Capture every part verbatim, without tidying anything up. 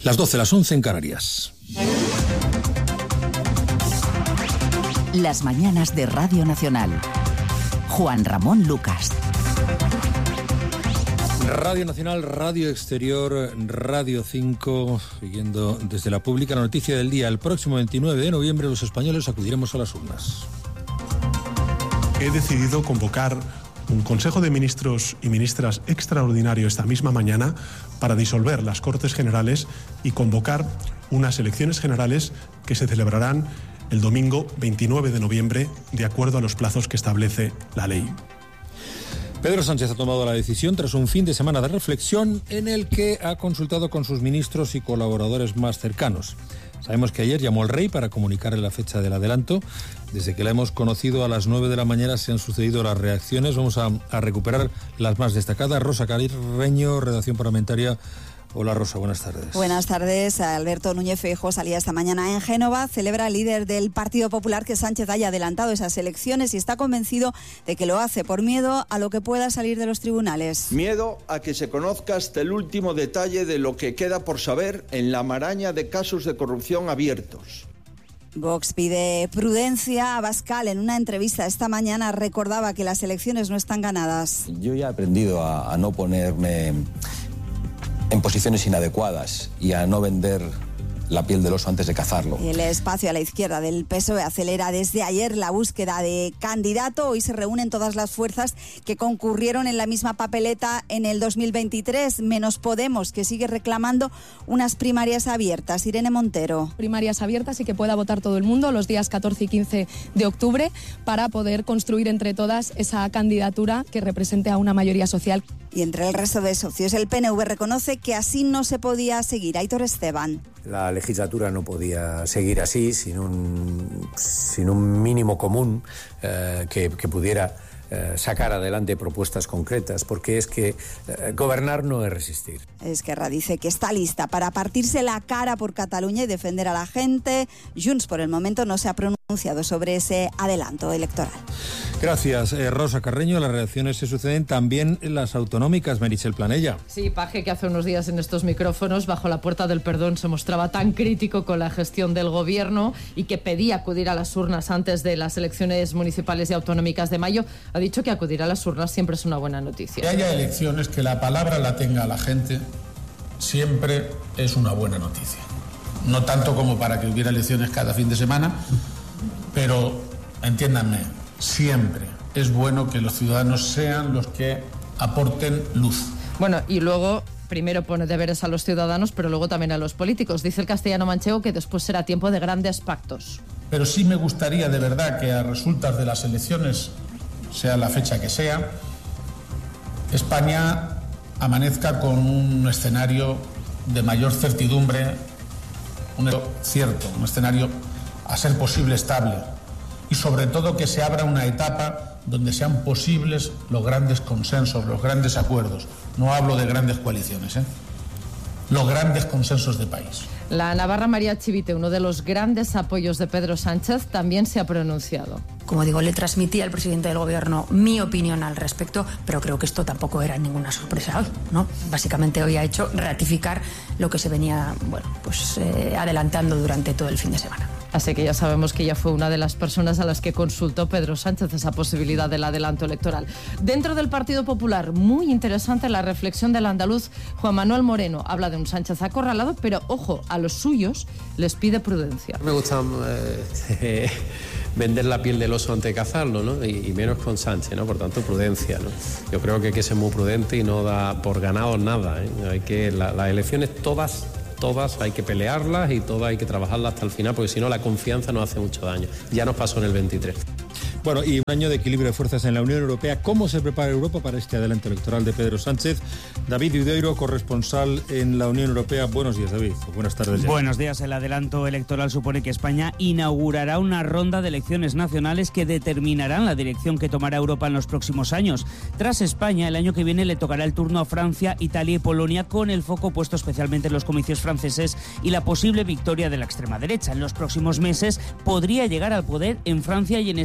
Las doce, las once en Canarias. Las mañanas de Radio Nacional. Juan Ramón Lucas. Radio Nacional, Radio Exterior, Radio cinco, siguiendo desde la pública la noticia del día. El próximo veintinueve de noviembre los españoles acudiremos a las urnas. He decidido convocar un Consejo de Ministros y Ministras extraordinario esta misma mañana para disolver las Cortes Generales y convocar unas elecciones generales que se celebrarán el domingo veintinueve de noviembre, de acuerdo a los plazos que establece la ley. Pedro Sánchez ha tomado la decisión tras un fin de semana de reflexión en el que ha consultado con sus ministros y colaboradores más cercanos. Sabemos que ayer llamó al rey para comunicarle la fecha del adelanto. Desde que la hemos conocido a las nueve de la mañana se han sucedido las reacciones. Vamos a, a recuperar las más destacadas. Rosa Carreño, redacción parlamentaria. Hola Rosa, buenas tardes. Buenas tardes. Alberto Núñez Feijóo salía esta mañana en Génova. Celebra el líder del Partido Popular que Sánchez haya adelantado esas elecciones y está convencido de que lo hace por miedo a lo que pueda salir de los tribunales. Miedo a que se conozca hasta el último detalle de lo que queda por saber en la maraña de casos de corrupción abiertos. Vox pide prudencia. Abascal, en una entrevista esta mañana, recordaba que las elecciones no están ganadas. Yo ya he aprendido a, a no ponerme en posiciones inadecuadas y a no vender la piel del oso antes de cazarlo. El espacio a la izquierda del P S O E acelera desde ayer la búsqueda de candidato. Hoy se reúnen todas las fuerzas que concurrieron en la misma papeleta en el dos mil veintitrés, menos Podemos, que sigue reclamando unas primarias abiertas. Irene Montero. Primarias abiertas y que pueda votar todo el mundo los días catorce y quince de octubre para poder construir entre todas esa candidatura que represente a una mayoría social. Y entre el resto de socios, el P N V reconoce que así no se podía seguir. Aitor Esteban. La legislatura no podía seguir así, sin un, sin un mínimo común eh, que, que pudiera eh, sacar adelante propuestas concretas, porque es que eh, gobernar no es resistir. Esquerra dice que está lista para partirse la cara por Cataluña y defender a la gente. Junts, por el momento, no se ha pronunciado sobre ese adelanto electoral. Gracias, eh, Rosa Carreño. Las reacciones se suceden también en las autonómicas. Meritxell Planella. Sí, Paje, que hace unos días en estos micrófonos, bajo la puerta del perdón, se mostraba tan crítico con la gestión del gobierno y que pedía acudir a las urnas antes de las elecciones municipales y autonómicas de mayo. Ha dicho que acudir a las urnas siempre es una buena noticia. Que haya elecciones, que la palabra la tenga la gente, siempre es una buena noticia. No tanto como para que hubiera elecciones cada fin de semana, pero entiéndanme, siempre es bueno que los ciudadanos sean los que aporten luz. Bueno, y luego primero pone deberes a los ciudadanos, pero luego también a los políticos. Dice el castellano manchego que después será tiempo de grandes pactos. Pero sí me gustaría de verdad que a resultas de las elecciones, sea la fecha que sea, España amanezca con un escenario de mayor certidumbre, un cierto, un escenario a ser posible estable. Y sobre todo que se abra una etapa donde sean posibles los grandes consensos, los grandes acuerdos. No hablo de grandes coaliciones, ¿eh? Los grandes consensos de país. La navarra María Chivite, uno de los grandes apoyos de Pedro Sánchez, también se ha pronunciado. Como digo, le transmití al presidente del gobierno mi opinión al respecto, pero creo que esto tampoco era ninguna sorpresa hoy, ¿no? Básicamente hoy ha hecho ratificar lo que se venía, bueno, pues eh, adelantando durante todo el fin de semana. Así que ya sabemos que ella fue una de las personas a las que consultó Pedro Sánchez esa posibilidad del adelanto electoral. Dentro del Partido Popular, muy interesante la reflexión del andaluz Juan Manuel Moreno. Habla de un Sánchez acorralado, pero ojo, a los suyos les pide prudencia. Me gusta eh, vender la piel del oso antes de cazarlo, ¿no? Y, y menos con Sánchez, ¿no? Por tanto, prudencia, ¿no? Yo creo que hay que ser muy prudente y no da por ganado nada, ¿eh? Hay que, la, las elecciones todas... Todas hay que pelearlas y todas hay que trabajarlas hasta el final, porque si no la confianza nos hace mucho daño. Ya nos pasó en el veintitrés. Bueno, y un año de equilibrio de fuerzas en la Unión Europea. ¿Cómo se prepara Europa para este adelanto electoral de Pedro Sánchez? David Udeiro, corresponsal en la Unión Europea. Buenos días, David. Buenas tardes ya. Buenos días. El adelanto electoral supone que España inaugurará una ronda de elecciones nacionales que determinarán la dirección que tomará Europa en los próximos años. Tras España, el año que viene le tocará el turno a Francia, Italia y Polonia, con el foco puesto especialmente en los comicios franceses y la posible victoria de la extrema derecha. En los próximos meses podría llegar al poder en Francia y en España, y esto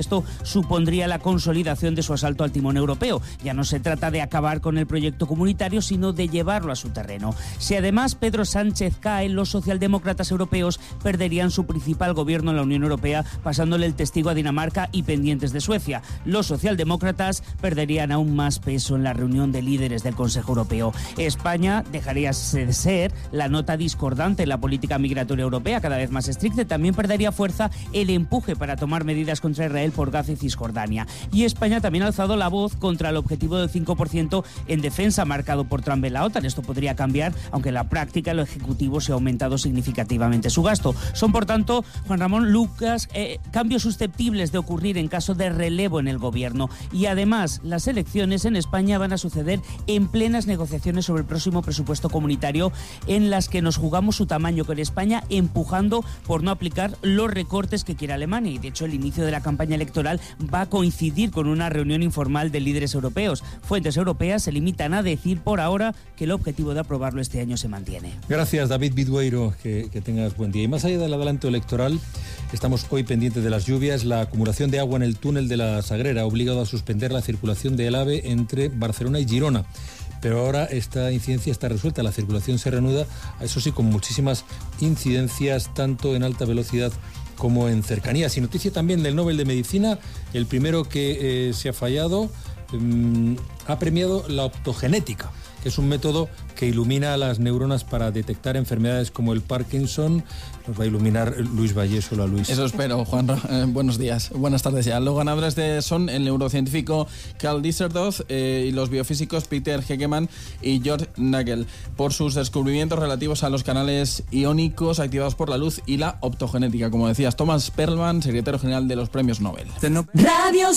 esto supondría la consolidación de su asalto al timón europeo. Ya no se trata de acabar con el proyecto comunitario, sino de llevarlo a su terreno. Si además Pedro Sánchez cae, los socialdemócratas europeos perderían su principal gobierno en la Unión Europea, pasándole el testigo a Dinamarca y pendientes de Suecia. Los socialdemócratas perderían aún más peso en la reunión de líderes del Consejo Europeo. España dejaría de ser la nota discordante en la política migratoria europea, cada vez más estricta. También perdería fuerza el empuje para tomar medidas contra Israel por Gaza y Cisjordania. Y España también ha alzado la voz contra el objetivo del cinco por ciento en defensa marcado por Trump en la OTAN. Esto podría cambiar, aunque en la práctica el Ejecutivo se ha aumentado significativamente su gasto. Son, por tanto, Juan Ramón, Lucas, eh, cambios susceptibles de ocurrir en caso de relevo en el gobierno. Y además, las elecciones en España van a suceder en plenas negociaciones sobre el próximo presupuesto comunitario, en las que nos jugamos su tamaño con España, empujando por no aplicar los recortes que quiere Alemania. Y de hecho, el inicio de la campaña electoral va a coincidir con una reunión informal de líderes europeos. Fuentes europeas se limitan a decir por ahora que el objetivo de aprobarlo este año se mantiene. Gracias, David Bidueiro, que, que tengas buen día. Y más allá del adelanto electoral, estamos hoy pendientes de las lluvias. La acumulación de agua en el túnel de la Sagrera ha obligado a suspender la circulación del AVE entre Barcelona y Girona. Pero ahora esta incidencia está resuelta, la circulación se reanuda, eso sí, con muchísimas incidencias, tanto en alta velocidad como en cercanías. Y noticia también del Nobel de Medicina, el primero que eh, se ha fallado, eh, ha premiado la optogenética, que es un método que ilumina a las neuronas para detectar enfermedades como el Parkinson. Nos va a iluminar Luis Valles. Hola, Luis. Eso espero, Juan. Eh, buenos días, buenas tardes ya. Los ganadores de son el neurocientífico Karl Dieserdorf eh, y los biofísicos Peter Hegemann y George Nagel por sus descubrimientos relativos a los canales iónicos activados por la luz y la optogenética. Como decías, Thomas Perlman, secretario general de los premios Nobel. Radio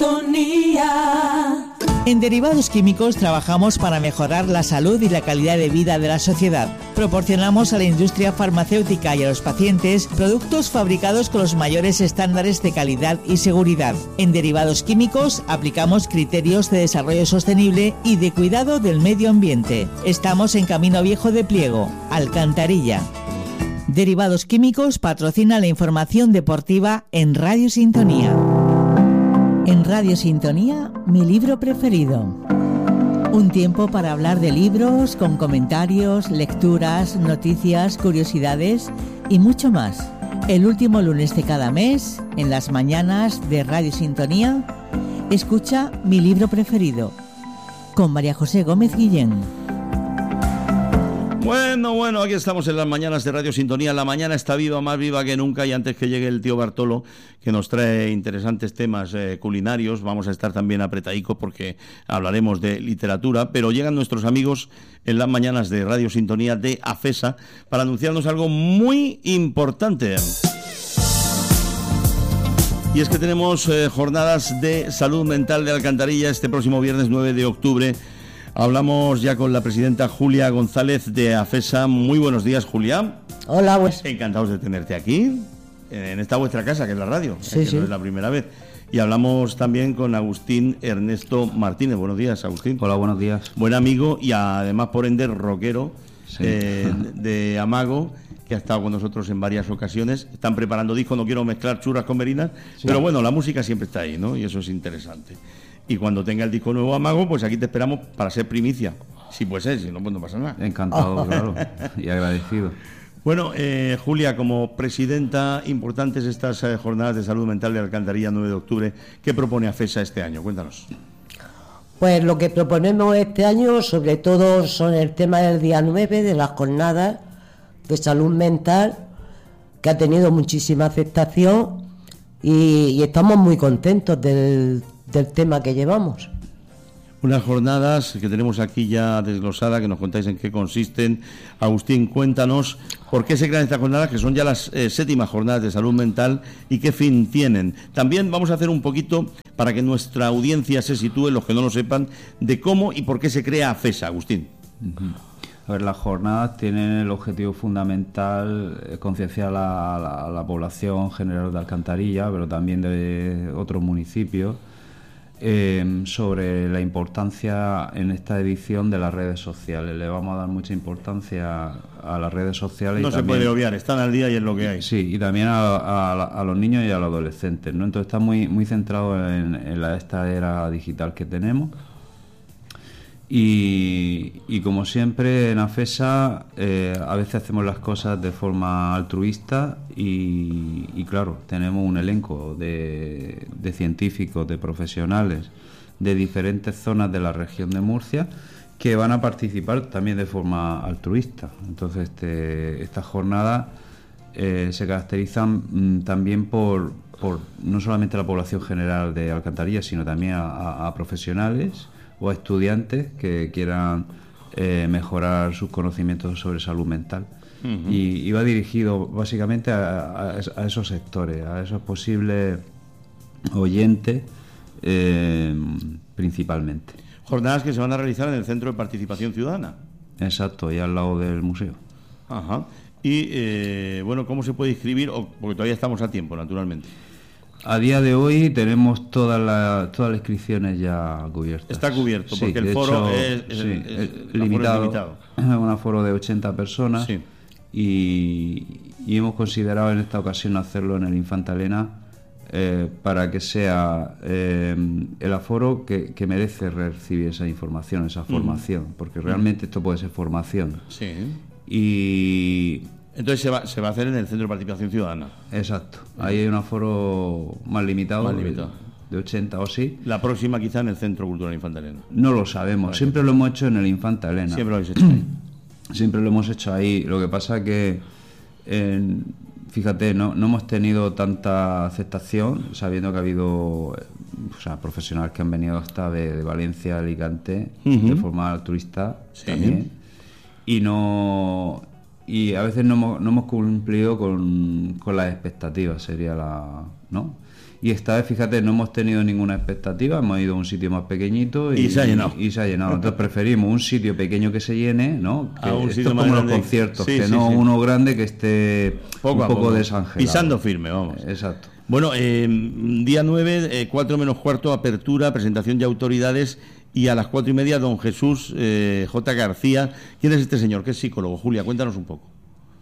Sintonía. En Derivados Químicos trabajamos para mejorar la salud y la calidad de vida de la sociedad. Proporcionamos a la industria farmacéutica y a los pacientes productos fabricados con los mayores estándares de calidad y seguridad. En Derivados Químicos aplicamos criterios de desarrollo sostenible y de cuidado del medio ambiente. Estamos en Camino Viejo de Pliego, Alcantarilla. Derivados Químicos patrocina la información deportiva en Radio Sintonía. En Radio Sintonía, mi libro preferido. Un tiempo para hablar de libros, con comentarios, lecturas, noticias, curiosidades y mucho más. El último lunes de cada mes, en las mañanas de Radio Sintonía, escucha Mi libro preferido, con María José Gómez Guillén. Bueno, bueno, aquí estamos en las mañanas de Radio Sintonía. La mañana está viva, más viva que nunca, y antes que llegue el tío Bartolo, que nos trae interesantes temas eh, culinarios, vamos a estar también apretadicos porque hablaremos de literatura, pero llegan nuestros amigos en las mañanas de Radio Sintonía de AFESA para anunciarnos algo muy importante. Y es que tenemos eh, jornadas de salud mental de Alcantarilla este próximo viernes nueve de octubre. Hablamos ya con la presidenta Julia González de AFESA. Muy buenos días, Julia. Hola, pues. Encantados de tenerte aquí, en esta vuestra casa, que es la radio, sí, que sí. no es la primera vez. Y hablamos también con Agustín Ernesto Martínez. Buenos días, Agustín. Hola, buenos días. Buen amigo y además, por ende, rockero, sí. eh, de Amago, que ha estado con nosotros en varias ocasiones. Están preparando disco, no quiero mezclar churras con merinas, sí. Pero bueno, la música siempre está ahí, ¿no? Y eso es interesante. Y cuando tenga el disco nuevo Amago, pues aquí te esperamos para ser primicia. Si puede ser, si no, pues no pasa nada. Encantado, claro, y agradecido. Bueno, eh, Julia, como presidenta, importantes estas eh, jornadas de salud mental de Alcantarilla nueve de octubre. ¿Qué propone AFESA este año? Cuéntanos. Pues lo que proponemos este año, sobre todo, son el tema del día nueve, de las jornadas de salud mental, que ha tenido muchísima aceptación y, y estamos muy contentos del del tema que llevamos. Unas jornadas que tenemos aquí ya desglosadas, que nos contáis en qué consisten. Agustín, cuéntanos por qué se crean estas jornadas, que son ya las eh, séptimas jornadas de salud mental, y qué fin tienen. También vamos a hacer un poquito, para que nuestra audiencia se sitúe, los que no lo sepan, de cómo y por qué se crea AFESA, Agustín. Uh-huh. A ver, las jornadas tienen el objetivo fundamental eh, concienciar a la, la, la población general de Alcantarilla, pero también de otros municipios, eh, sobre la importancia en esta edición de las redes sociales. Le vamos a dar mucha importancia a las redes sociales. No y se también, puede obviar, están al día y es lo que hay. Sí, y también a, a, a los niños y a los adolescentes, ¿no? Entonces está muy, muy centrado en, en la, esta era digital que tenemos. Y, y como siempre en AFESA eh, a veces hacemos las cosas de forma altruista y, y claro, tenemos un elenco de, de científicos, de profesionales de diferentes zonas de la región de Murcia que van a participar también de forma altruista. Entonces este, estas jornadas eh, se caracterizan mm, también por, por no solamente la población general de Alcantarilla, sino también a, a, a profesionales o a estudiantes que quieran eh, mejorar sus conocimientos sobre salud mental. Uh-huh. y, y va dirigido básicamente a, a, a esos sectores, a esos posibles oyentes eh, principalmente. Jornadas que se van a realizar en el Centro de Participación Ciudadana. Exacto, y al lado del museo. Ajá. Y eh, bueno, ¿cómo se puede inscribir? O, porque todavía estamos a tiempo, naturalmente. A día de hoy tenemos todas las todas las inscripciones ya cubiertas. Está cubierto, sí, porque el foro hecho, es, es, sí, es, es limitado, limitado. Un aforo de ochenta personas. Sí. Y, y hemos considerado en esta ocasión hacerlo en el Infanta Elena eh, para que sea eh, el aforo que, que merece recibir esa información, esa formación, mm. porque realmente esto puede ser formación. Sí. Y entonces se va, se va a hacer en el Centro de Participación Ciudadana. Exacto. Ahí hay un aforo más limitado, más limitado. de ochenta o sí. La próxima quizá en el Centro Cultural Infanta Elena. No lo sabemos. Vale. Siempre lo hemos hecho en el Infanta Elena. Siempre lo habéis hecho ahí. Siempre lo hemos hecho ahí. Lo que pasa que, eh, fíjate, no, no hemos tenido tanta aceptación, sabiendo que ha habido o sea, profesionales que han venido hasta de, de Valencia, Alicante, uh-huh. de forma altruista sí. también. Y no... y a veces no hemos, no hemos cumplido con, con las expectativas, sería la... ¿no? Y esta vez, fíjate, no hemos tenido ninguna expectativa, hemos ido a un sitio más pequeñito y, y se ha llenado. Y, y se ha llenado. Entonces preferimos un sitio pequeño que se llene, ¿no? Que a un esto sitio es más como grande. los conciertos, Sí, que sí, no sí. uno grande que esté poco un poco poco. desangelado. Pisando firme, vamos. Exacto. Bueno, eh, día nueve, eh, cuatro menos cuarto, apertura, presentación de autoridades, y a las cuatro y media, don Jesús eh, J. García. ¿Quién es este señor? ¿Qué es psicólogo? Julia, cuéntanos un poco.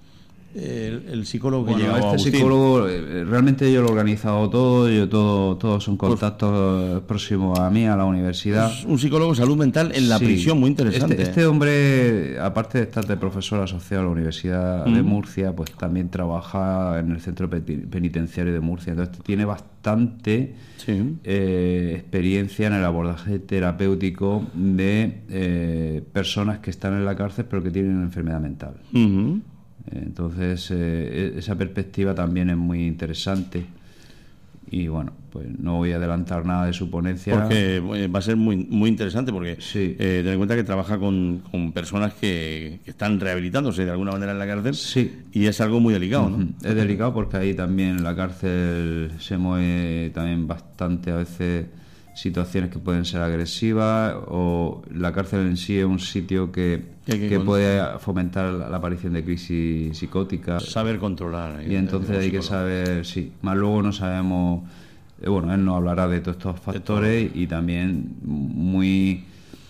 El, el psicólogo que bueno, llegó, este Agustín. psicólogo eh, realmente yo lo he organizado todo, yo todo, todos son contactos pues, próximos a mí, a la universidad. Es un psicólogo de salud mental en la sí, prisión, muy interesante. Este, este hombre, aparte de estar de profesor asociado a la Universidad mm. de Murcia, pues también trabaja en el Centro Penitenciario de Murcia, entonces tiene bastante sí. eh, experiencia en el abordaje terapéutico de eh, personas que están en la cárcel pero que tienen una enfermedad mental. Uh-huh. Entonces eh, esa perspectiva también es muy interesante y bueno, pues no voy a adelantar nada de su ponencia porque va a ser muy muy interesante porque sí. eh, ten en cuenta que trabaja con, con personas que, que están rehabilitándose de alguna manera en la cárcel sí. y es algo muy delicado, ¿no? Uh-huh. Es delicado porque ahí también en la cárcel se mueve también bastante a veces situaciones que pueden ser agresivas, o la cárcel en sí es un sitio que, que, que, que puede fomentar la aparición de crisis psicóticas. Saber controlar. Y entonces hay que saber, sí, más luego no sabemos, eh, bueno, él nos hablará de todos estos factores y también muy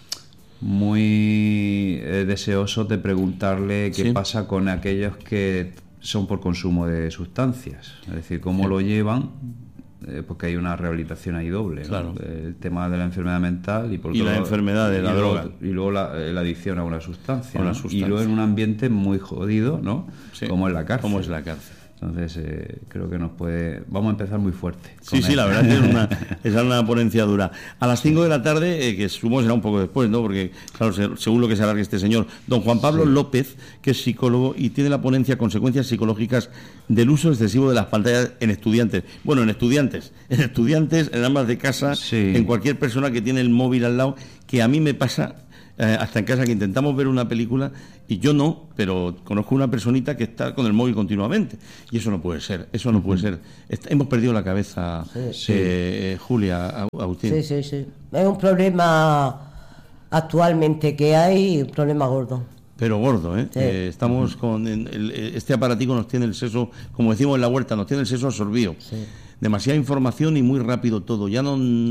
muy eh, deseosos de preguntarle qué sí. pasa con aquellos que son por consumo de sustancias, es decir, cómo sí. lo llevan. Eh, porque hay una rehabilitación ahí doble, claro. ¿no? El tema de la enfermedad mental y, por y todo, la enfermedad de la y droga luego, y luego la, la adicción a una sustancia, una ¿no? sustancia. Y luego en un ambiente muy jodido, ¿no? Sí. Como es la cárcel. Como es la cárcel. Entonces eh, creo que nos puede... Vamos a empezar muy fuerte. Sí, sí, la verdad es que es una, es una ponencia dura. A las cinco de la tarde, eh, que supongo será un poco después, ¿no? Porque, claro, según lo que se alargue este señor, don Juan Pablo sí. López, que es psicólogo y tiene la ponencia Consecuencias psicológicas del uso excesivo de las pantallas en estudiantes. Bueno, en estudiantes, en estudiantes, en amas de casa, sí. en cualquier persona que tiene el móvil al lado, que a mí me pasa... Eh, hasta en casa que intentamos ver una película y yo no, pero conozco una personita que está con el móvil continuamente y eso no puede ser, eso no uh-huh. puede ser. Está, hemos perdido la cabeza, sí. eh, Julia, Agustín. Sí, sí, sí. Es un problema actualmente que hay, un problema gordo. Pero gordo, ¿eh? Sí. eh estamos con el, el, este aparatico nos tiene el seso, como decimos en la huerta, nos tiene el seso absorbido. Sí. Demasiada información y muy rápido todo. Ya no